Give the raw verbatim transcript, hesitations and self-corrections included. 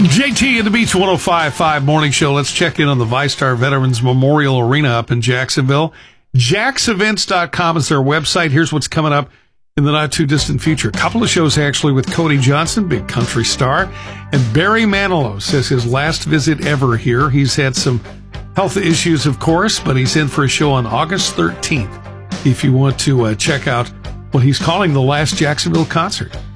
J T and the Beach one oh five point five Morning Show. Let's check in on the VyStar Veterans Memorial Arena up in Jacksonville. jax events dot com is their website. Here's what's coming up in the not-too-distant future. A couple of shows, actually, with Cody Johnson, big country star. And Barry Manilow says his last visit ever here. He's had some health issues, of course, but he's in for a show on August thirteenth if you want to uh, check out what he's calling the last Jacksonville concert.